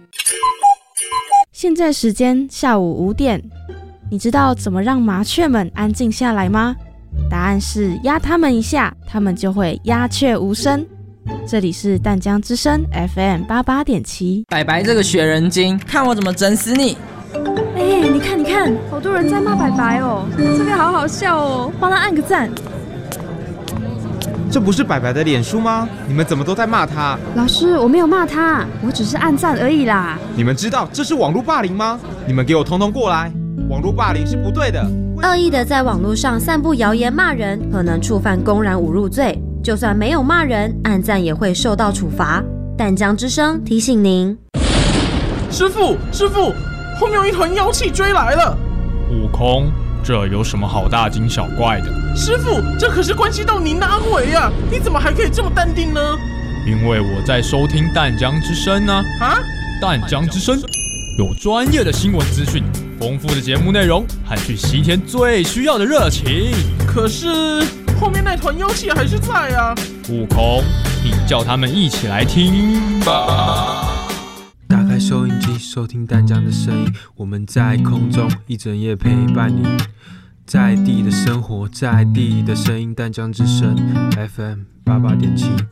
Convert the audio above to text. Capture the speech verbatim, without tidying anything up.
现在时间下午五点，你知道怎么让麻雀们安静下来吗？答案是压它们一下，它们就会鸦雀无声。这里是淡江之声 F M 八八点七。 白白这个学人精，看我怎么整死你！ 哎、欸，你看你看，好多人在骂白白哦，这个好好笑哦，帮他按个赞。 这不是白白的脸书吗？你们怎么都在骂他？ 老师，我没有骂他，我只是按赞而已啦。 你们知道这是网络霸凌吗？你们给我通通过来！网络霸凌是不对的。 恶意的在网络上散布谣言骂人，可能触犯公然侮辱罪。就算没有骂人，按赞也会受到处罚。淡江之声提醒您： 师父，师父，后面有一团妖气追来了。 悟空，这有什么好大惊小怪的？ 师父，这可是关系到您的安危啊！你怎么还可以这么淡定呢？ 因为我在收听淡江之声呢。 啊？ 淡江之声有专业的新闻资讯，丰富的节目内容和去西天最需要的热情。 可是后面那团妖气还是在啊！ 悟空，你叫他们一起来听吧。 打开收音机，收听淡江的声音，我们在空中一整夜陪伴你，在地的生活，在地的声音，淡江之声 F M 八八点七。